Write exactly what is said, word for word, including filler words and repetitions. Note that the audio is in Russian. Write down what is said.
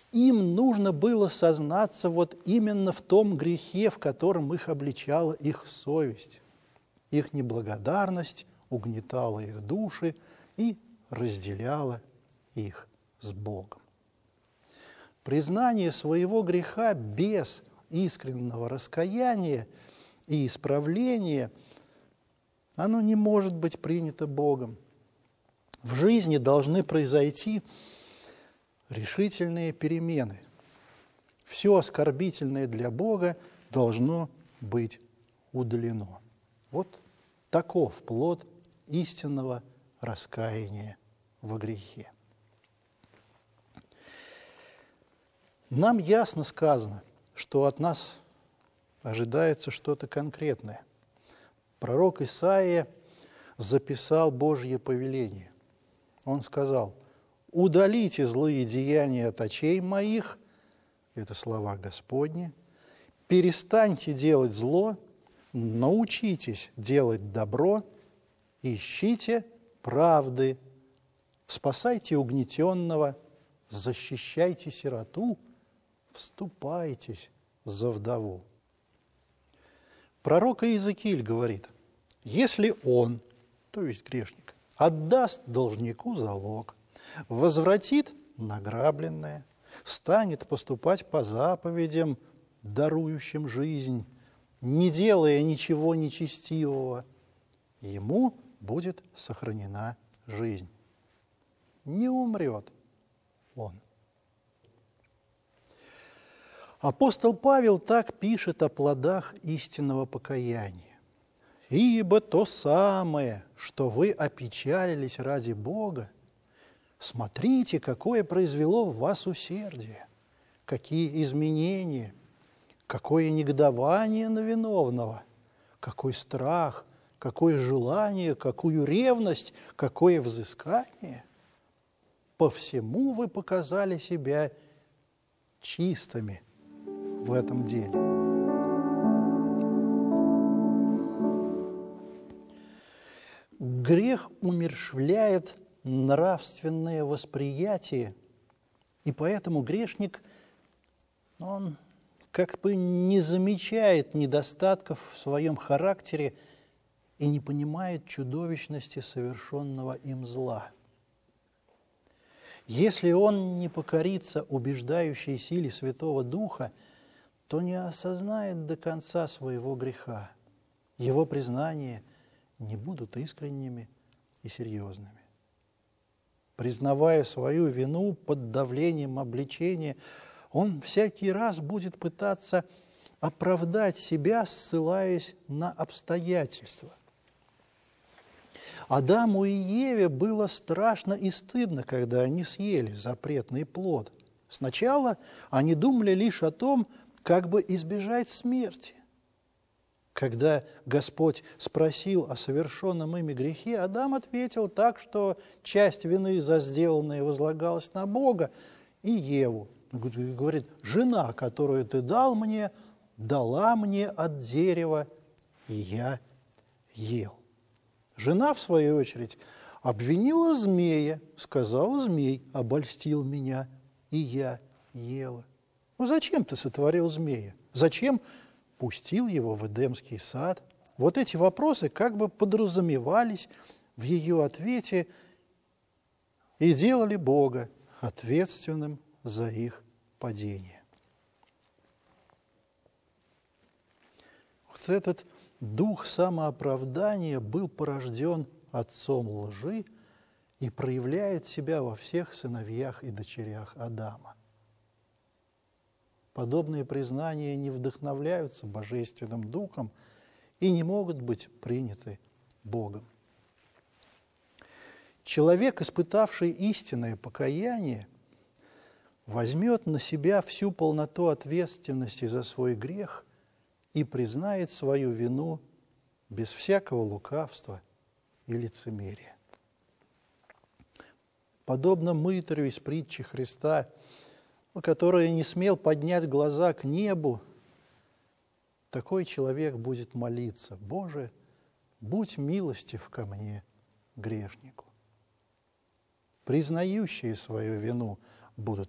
Им нужно было сознаться вот именно в том грехе, в котором их обличала их совесть. Их неблагодарность угнетала их души и разделяла их с Богом. Признание своего греха без искреннего раскаяния и исправления, оно не может быть принято Богом. В жизни должны произойти решительные перемены. Все оскорбительное для Бога должно быть удалено. Вот таков плод истинного раскаяния во грехе. Нам ясно сказано, что от нас ожидается что-то конкретное. Пророк Исаия записал Божье повеление. Он сказал: «Удалите злые деяния от очей моих», это слова Господни, «перестаньте делать зло, научитесь делать добро, ищите правды, спасайте угнетенного, защищайте сироту, вступайтесь за вдову». Пророк Иезекииль говорит: «Если он, то есть грешник, отдаст должнику залог, возвратит награбленное, станет поступать по заповедям, дарующим жизнь, не делая ничего нечестивого, ему будет сохранена жизнь. Не умрет он». Апостол Павел так пишет о плодах истинного покаяния. «Ибо то самое, что вы опечалились ради Бога, смотрите, какое произвело в вас усердие, какие изменения, какое негодование на виновного, какой страх, какое желание, какую ревность, какое взыскание. По всему вы показали себя чистыми в этом деле». Грех умерщвляет нравственное восприятие, и поэтому грешник, он как бы не замечает недостатков в своем характере и не понимает чудовищности совершенного им зла. Если он не покорится убеждающей силе Святого Духа, то не осознает до конца своего греха. Его признания не будут искренними и серьезными. Признавая свою вину под давлением обличения, он всякий раз будет пытаться оправдать себя, ссылаясь на обстоятельства. Адаму и Еве было страшно и стыдно, когда они съели запретный плод. Сначала они думали лишь о том, как бы избежать смерти. Когда Господь спросил о совершенном ими грехе, Адам ответил так, что часть вины за сделанное возлагалась на Бога и Еву. Говорит: «Жена, которую ты дал мне, дала мне от дерева, и я ел». Жена, в свою очередь, обвинила змея, сказала: «Змей обольстил меня, и я ела». Ну зачем ты сотворил змея? Зачем пустил его в Эдемский сад? Вот эти вопросы как бы подразумевались в ее ответе и делали Бога ответственным за их падение. Вот этот дух самооправдания был порожден отцом лжи и проявляет себя во всех сыновьях и дочерях Адама. Подобные признания не вдохновляются Божественным Духом и не могут быть приняты Богом. Человек, испытавший истинное покаяние, возьмет на себя всю полноту ответственности за свой грех и признает свою вину без всякого лукавства и лицемерия. Подобно мытарю из притчи Христа, который не смел поднять глаза к небу, такой человек будет молиться: «Боже, будь милостив ко мне, грешнику». Признающие свою вину будут